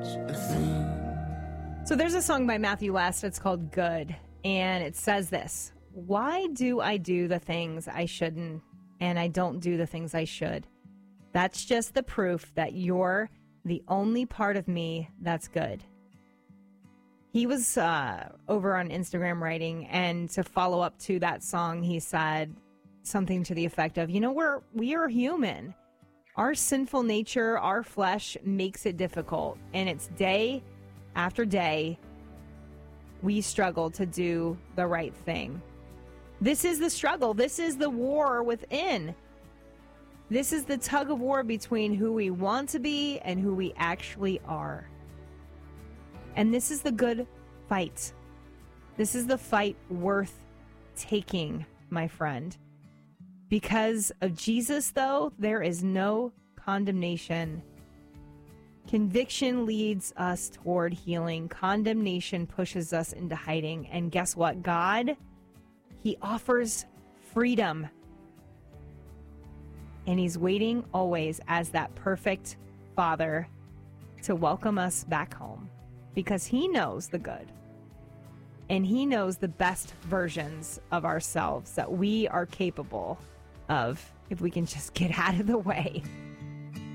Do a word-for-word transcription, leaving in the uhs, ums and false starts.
a thing. So there's a song by Matthew West. It's called Good. And it says this: why do I do the things I shouldn't and I don't do the things I should? That's just the proof that you're the only part of me that's good. He was uh, over on Instagram writing, and to follow up to that song, he said something to the effect of, you know, we're, we are human. Our sinful nature, our flesh makes it difficult. And it's day after day, we struggle to do the right thing. This is the struggle. This is the war within. This is the tug of war between who we want to be and who we actually are. And this is the good fight. This is the fight worth taking, my friend. Because of Jesus, though, there is no condemnation. Conviction leads us toward healing. Condemnation pushes us into hiding. And guess what? God, He offers freedom. And He's waiting always as that perfect Father to welcome us back home. Because He knows the good. And He knows the best versions of ourselves that we are capable of if we can just get out of the way.